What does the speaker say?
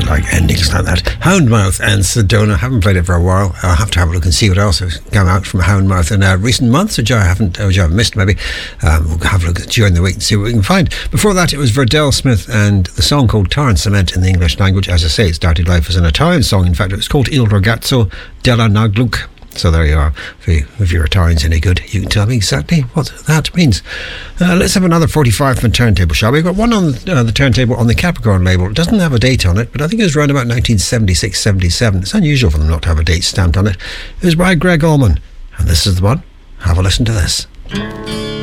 like endings like that. Houndmouth and Sedona. Haven't played it for a while. I'll have to have a look and see what else has come out from Houndmouth in recent months, which I've missed maybe. We'll have a look during the week and see what we can find. Before that, it was Verdell Smith and the song called Tar and Cement in the English language. As I say, it started life as an Italian song. In fact, it was called Il Ragazzo della Nagluk. So there you are. If your Italian's any good, you can tell me exactly what that means. Let's have another 45 from Turntable, shall we? We've got one on the Turntable on the Capricorn label. It doesn't have a date on it, but I think it was around about 1976-77. It's unusual for them not to have a date stamped on it. It was by Greg Allman. And this is the one. Have a listen to this.